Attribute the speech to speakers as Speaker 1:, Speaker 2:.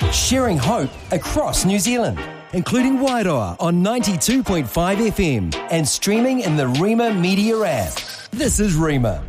Speaker 1: sharing hope across New Zealand, including Wide Hour on 92.5 FM and streaming in the Rima Media app. This is Rima.